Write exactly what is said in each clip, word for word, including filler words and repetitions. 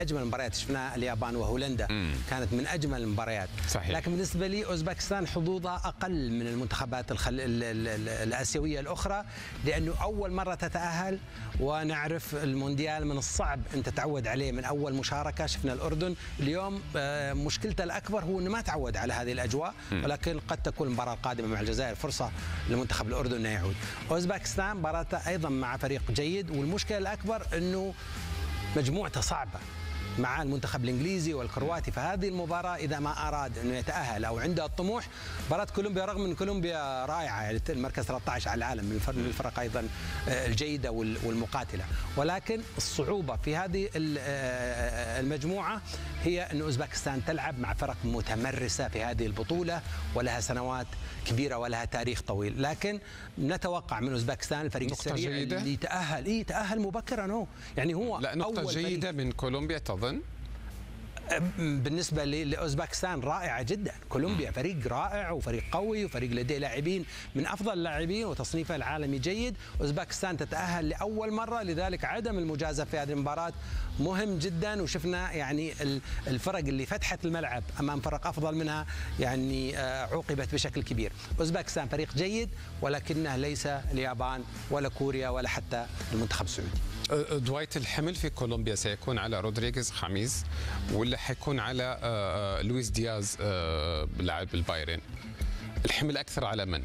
اجمل مباريات شفناها اليابان وهولندا، مم. كانت من اجمل المباريات. صحيح. لكن بالنسبه لي اوزبكستان حظوظها اقل من المنتخبات الخل... ال... ال... ال... الاسيويه الاخرى، لانه اول مره تتاهل، ونعرف المونديال من الصعب ان تتعود عليه من اول مشاركه. شفنا الاردن اليوم مشكلته الاكبر هو انه ما تعود على هذه الاجواء، ولكن قد تكون المباراه القادمه مع الجزائر فرصه لمنتخب الاردن انه يعود. اوزبكستان مباراته ايضا مع فريق جيد، والمشكله الاكبر انه مجموعته صعبه مع المنتخب الانجليزي والكرواتي، فهذه المباراه اذا ما اراد انه يتاهل او عنده الطموح، مباراه كولومبيا رغم ان كولومبيا رائعه يعني المركز ثلاثة عشر على العالم من الفرق ايضا الجيده والمقاتله، ولكن الصعوبه في هذه المجموعه هي ان اوزبكستان تلعب مع فرق متمرسه في هذه البطوله ولها سنوات كبيره ولها تاريخ طويل، لكن نتوقع من اوزبكستان الفريق السريع جيدة. اللي تاهل اي تاهل مبكرا هو يعني هو لا نقطه أول جيده من كولومبيا تظن. بالنسبة لأوزبكستان رائعة جدا. كولومبيا فريق رائع وفريق قوي وفريق لديه لاعبين من أفضل اللاعبين وتصنيفه العالمي جيد. أوزبكستان تتأهل لأول مرة، لذلك عدم المجازفة في هذه المباراة مهم جدا، وشفنا يعني الفرق اللي فتحت الملعب أمام فرق أفضل منها يعني عوقبت بشكل كبير. أوزبكستان فريق جيد، ولكنه ليس اليابان ولا كوريا ولا حتى المنتخب السعودي. دوايت، الحمل في كولومبيا سيكون على رودريغيز خميس ولا حيكون على لويس دياز لاعب البايرن؟ الحمل اكثر على من؟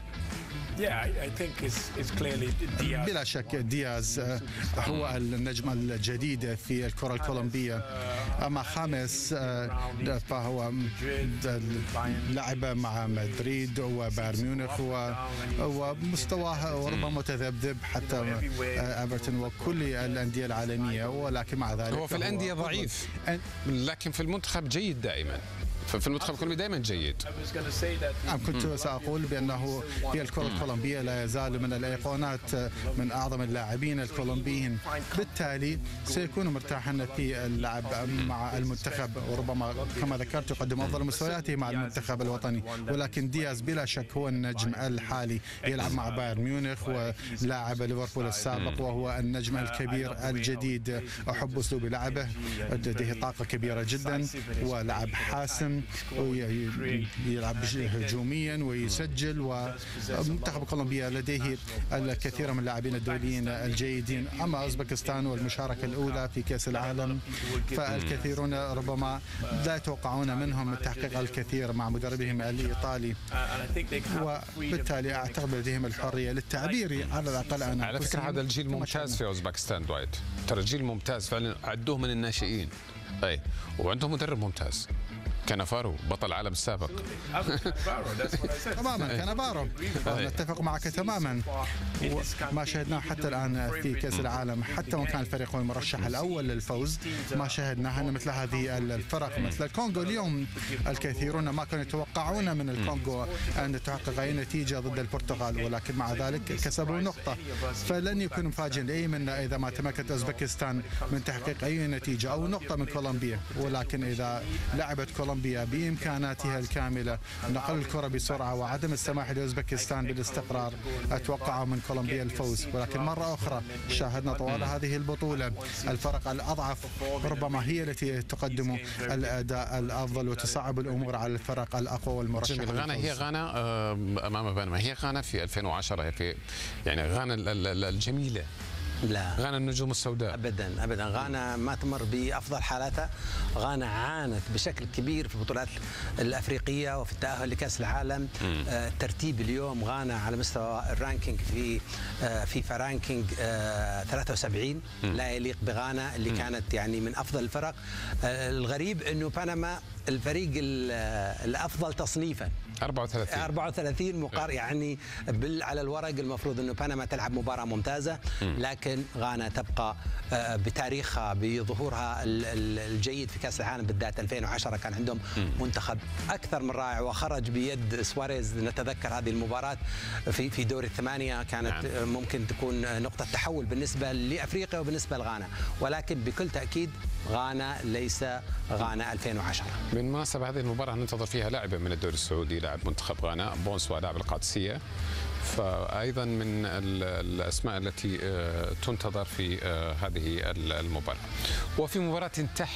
بلا شك دياز هو النجم الجديد في الكرة الكولومبية، أما خامس فهو لعب مع مدريد وبايرن ميونخ ومستواه ربما متذبذب حتى ايفرتون وكل الأندية العالمية، ولكن مع ذلك هو في الأندية ضعيف لكن في المنتخب جيد دائما، ففي المنتخب الكولومبي دائما جيد. نعم، كنت سأقول بأنه في الكرة الكولومبية لا يزال من الأيقونات من أعظم اللاعبين الكولومبيين، بالتالي سيكون مرتاحا في اللعب مع المنتخب، وربما كما ذكرت يقدم أفضل مستوياته مع المنتخب الوطني، ولكن دياز بلا شك هو النجم الحالي، يلعب مع بايرن ميونخ ولاعب ليفربول السابق، وهو النجم الكبير الجديد. أحب أسلوب لعبه، لديه طاقة كبيرة جدا ولعب حاسم ويلعب هجوميا ويسجل، ومنتخب كولومبيا لديه الكثير من اللاعبين الدوليين الجيدين. أما أوزبكستان والمشاركة الأولى في كأس العالم فالكثيرون ربما لا يتوقعون منهم تحقيق الكثير مع مدربهم الإيطالي، وبالتالي أعتقد لديهم الحرية للتعبير على الأقل. أنا على فكرة هذا الجيل ممتاز في أوزبكستان دوايت، ترى جيل ممتاز فعلا، عدوه من الناشئين أي، وعندهم مدرب ممتاز كانافارو بطل العالم السابق. تماما كانافارو، نتفق معك تماما. ما شاهدناه حتى الآن في كأس العالم، حتى وان كان الفريق هو المرشح الأول للفوز، ما شاهدناه أن مثل هذه الفرق مثل الكونغو اليوم الكثيرون ما كانوا يتوقعون من الكونغو أن تحقق أي نتيجة ضد البرتغال، ولكن مع ذلك كسبوا نقطة. فلن يكون مفاجئ لأي منا إذا ما تمكنت أوزبكستان من تحقيق أي نتيجة أو نقطة من كولومبيا، ولكن إذا لعبت كولومبيا بإمكاناتها الكاملة نقل الكرة بسرعة وعدم السماح لأوزبكستان بالاستقرار، أتوقع من كولومبيا الفوز. ولكن مرة أخرى شاهدنا طوال هذه البطولة الفرق الأضعف ربما هي التي تقدم الأداء الأفضل وتصعب الأمور على الفرق الأقوى والمرشحة. غانا هي غانا أمام بنما، هي غانا في ألفين وعشرة، في يعني غانا الجميلة. لا، غانا النجوم السوداء ابدا ابدا، غانا ما تمر بافضل حالاتها. غانا عانت بشكل كبير في البطولات الافريقيه وفي التاهل لكاس العالم. آه ترتيب اليوم غانا على مستوى الرانكينج في آه فيفا رانكينج آه ثلاثة وسبعين، مم. لا يليق بغانا اللي مم. كانت يعني من افضل الفرق. آه الغريب انه بنما الفريق الافضل تصنيفا أربعة وثلاثين أربعة وثلاثين مقار، يعني بال على الورق المفروض انه بنما تلعب مباراه ممتازه، لكن غانا تبقى بتاريخها بظهورها الجيد في كاس العالم بالذات ألفين وعشرة، كان عندهم منتخب اكثر من رائع وخرج بيد سواريز. نتذكر هذه المباراه في في دور الثمانيه، كانت ممكن تكون نقطه تحول بالنسبه لافريقيا وبالنسبه لغانا، ولكن بكل تاكيد غانا ليس غانا ألفين وعشرة. بالمناسبة هذه المباراة ننتظر فيها لاعبا من الدوري السعودي، لاعب منتخب غانا بونسوا لاعب القادسية فأيضا من الأسماء التي تنتظر في هذه المباراة. وفي مباراة